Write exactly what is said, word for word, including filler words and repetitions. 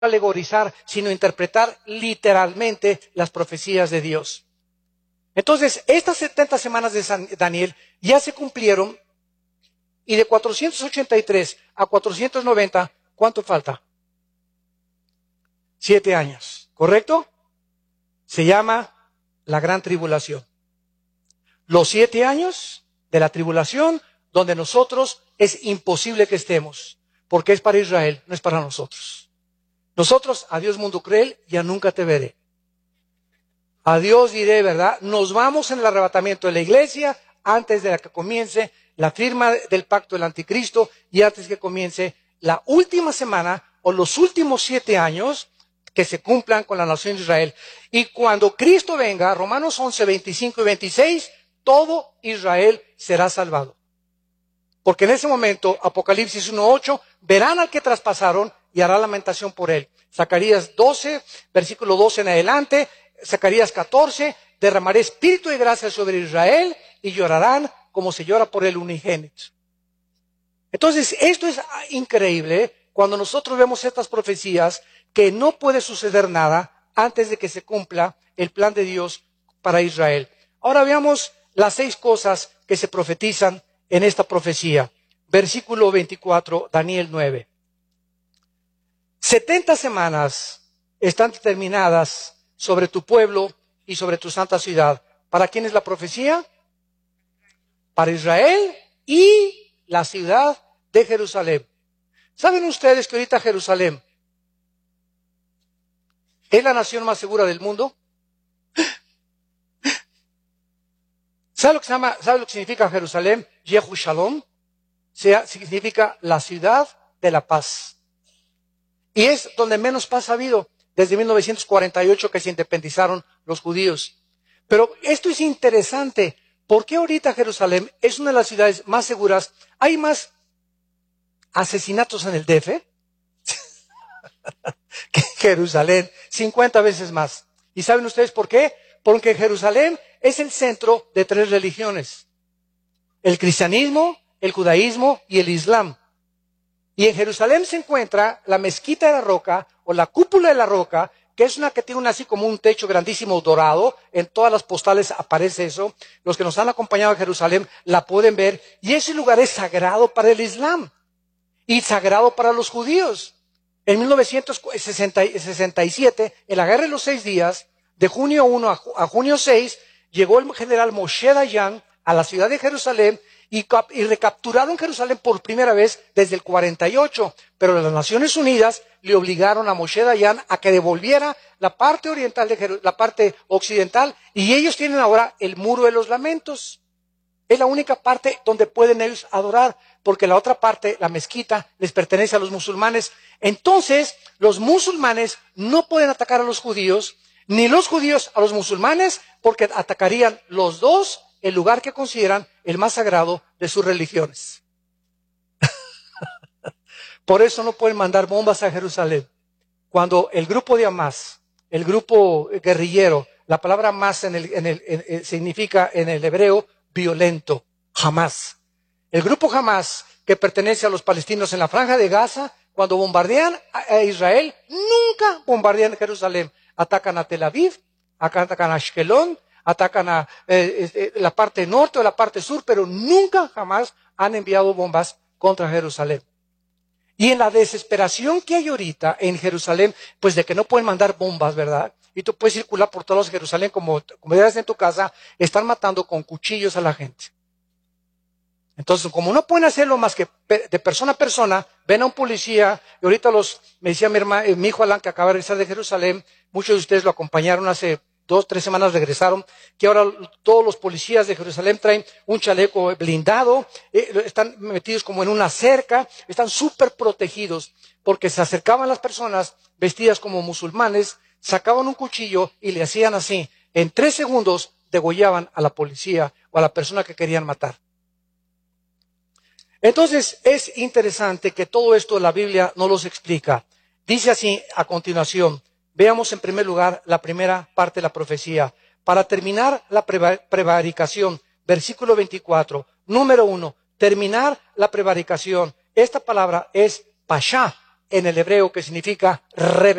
alegorizar, sino interpretar literalmente las profecías de Dios. Entonces, estas setenta semanas de San Daniel ya se cumplieron, y de cuatrocientos ochenta y tres a cuatrocientos noventa, ¿cuánto falta? Siete años, ¿correcto? Se llama la Gran Tribulación. Los siete años de la tribulación, donde nosotros es imposible que estemos, porque es para Israel, no es para nosotros. Nosotros, adiós mundo cruel, ya nunca te veré. Adiós diré, ¿verdad? Nos vamos en el arrebatamiento de la iglesia antes de que comience la firma del pacto del anticristo y antes que comience la última semana o los últimos siete años que se cumplan con la nación de Israel. Y cuando Cristo venga, Romanos once, veinticinco y veintiséis, todo Israel será salvado. Porque en ese momento, Apocalipsis uno ocho, verán al que traspasaron y hará lamentación por él. Zacarías doce, versículo doce en adelante, Zacarías catorce, derramaré espíritu de gracia sobre Israel y llorarán como se llora por el unigénito. Entonces, esto es increíble cuando nosotros vemos estas profecías, que no puede suceder nada antes de que se cumpla el plan de Dios para Israel. Ahora veamos las seis cosas que se profetizan en esta profecía. Versículo veinticuatro, Daniel nueve. setenta semanas están determinadas sobre tu pueblo y sobre tu santa ciudad. ¿Para quién es la profecía? Para Israel y la ciudad de Jerusalén. ¿Saben ustedes que ahorita Jerusalén es la nación más segura del mundo? ¿Sabe lo que se llama, sabe lo que significa Jerusalén? Yehu Shalom. Sea, significa la ciudad de la paz. Y es donde menos paz ha habido desde mil novecientos cuarenta y ocho, que se independizaron los judíos. Pero esto es interesante. ¿Por qué ahorita Jerusalén es una de las ciudades más seguras? ¿Hay más asesinatos en el D F que en Jerusalén? cincuenta veces más. ¿Y saben ustedes por qué? Porque Jerusalén es el centro de tres religiones: el cristianismo, el judaísmo y el islam. Y en Jerusalén se encuentra la mezquita de la roca o la cúpula de la roca, que es una que tiene un, así como un techo grandísimo dorado. En todas las postales aparece eso. Los que nos han acompañado a Jerusalén la pueden ver. Y ese lugar es sagrado para el islam y sagrado para los judíos. En mil novecientos sesenta y siete, en la guerra de los seis días, de junio primero a junio seis, llegó el general Moshe Dayan a la ciudad de Jerusalén y, y recapturaron Jerusalén por primera vez desde el cuarenta y ocho. Pero las Naciones Unidas le obligaron a Moshe Dayan a que devolviera la parte oriental de Jeru- la parte occidental, y ellos tienen ahora el Muro de los Lamentos. Es la única parte donde pueden ellos adorar, porque la otra parte, la mezquita, les pertenece a los musulmanes. Entonces, los musulmanes no pueden atacar a los judíos, ni los judíos a los musulmanes, porque atacarían los dos el lugar que consideran el más sagrado de sus religiones. Por eso no pueden mandar bombas a Jerusalén. Cuando el grupo de Hamas, el grupo guerrillero, la palabra Hamas en el, en el, en, en, significa en el hebreo violento, Hamas. El grupo Hamas, que pertenece a los palestinos en la franja de Gaza, cuando bombardean a Israel, nunca bombardean Jerusalén. Atacan a Tel Aviv, atacan a Ashkelon, atacan a eh, eh, la parte norte o la parte sur, pero nunca jamás han enviado bombas contra Jerusalén. Y en la desesperación que hay ahorita en Jerusalén, pues de que no pueden mandar bombas, ¿verdad? Y tú puedes circular por todos los Jerusalén como, como veas en tu casa, están matando con cuchillos a la gente. Entonces, como no pueden hacerlo más que de persona a persona, ven a un policía, y ahorita los, me decía mi hermano, mi hijo Alan, que acaba de regresar de Jerusalén, muchos de ustedes lo acompañaron hace dos, tres semanas, regresaron, que ahora todos los policías de Jerusalén traen un chaleco blindado, eh, están metidos como en una cerca, están súper protegidos, porque se acercaban las personas vestidas como musulmanes, sacaban un cuchillo y le hacían así. En tres segundos degollaban a la policía o a la persona que querían matar. Entonces, es interesante que todo esto la Biblia no los explica. Dice así a continuación. Veamos en primer lugar la primera parte de la profecía. Para terminar la prevaricación, versículo veinticuatro. Número uno, terminar la prevaricación. Esta palabra es pasha en el hebreo que significa rebelión.